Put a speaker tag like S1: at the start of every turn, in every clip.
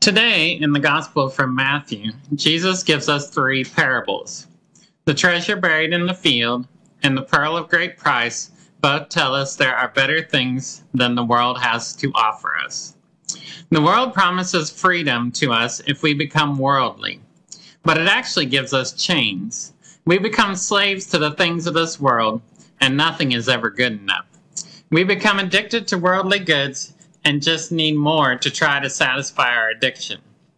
S1: Today, in the Gospel from Matthew, Jesus gives us three parables. The treasure buried in the field and the pearl of great price both tell us there are better things than the world has to offer us. The world promises freedom to us if we become worldly, but it actually gives us chains. We become slaves to the things of this world, and nothing is ever good enough. We become addicted to worldly goods and just need more to try to satisfy our addiction.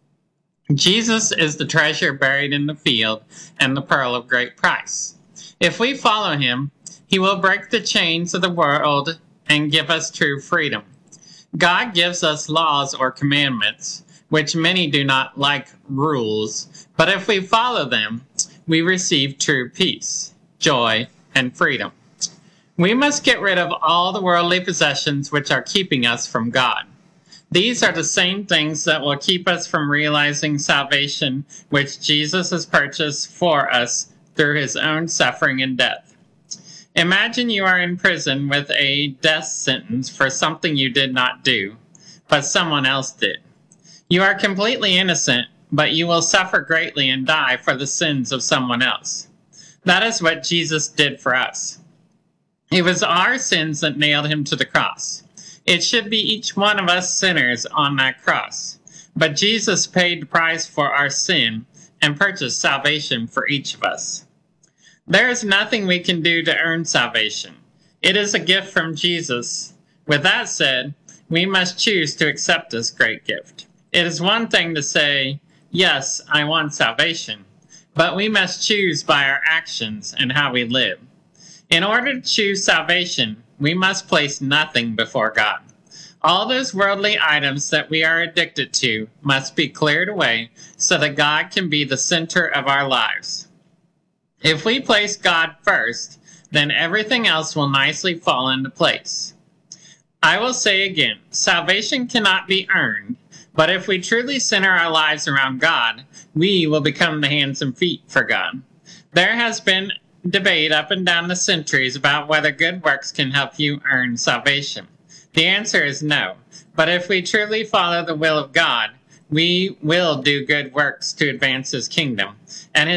S1: Jesus is the treasure buried in the field and the pearl of great price. If we follow him, he will break the chains of the world and give us true freedom. God gives us laws or commandments, which many do not like rules, but if we follow them, we receive true peace, joy, and freedom. We must get rid of all the worldly possessions which are keeping us from God. These are the same things that will keep us from realizing salvation which Jesus has purchased for us through his own suffering and death. Imagine you are in prison with a death sentence for something you did not do, but someone else did. You are completely innocent, but you will suffer greatly and die for the sins of someone else. That is what Jesus did for us. It was our sins that nailed him to the cross. It should be each one of us sinners on that cross. But Jesus paid the price for our sin and purchased salvation for each of us. There is nothing we can do to earn salvation. It is a gift from Jesus. With that said, we must choose to accept this great gift. It is one thing to say, yes, I want salvation, but we must choose by our actions and how we live. In order to choose salvation, we must place nothing before God. All those worldly items that we are addicted to must be cleared away so that God can be the center of our lives. If we place God first, then everything else will nicely fall into place. I will say again, salvation cannot be earned, but if we truly center our lives around God, we will become the hands and feet for God. There has been debate up and down the centuries about whether good works can help you earn salvation. The answer is no. But if we truly follow the will of God, we will do good works to advance his kingdom and his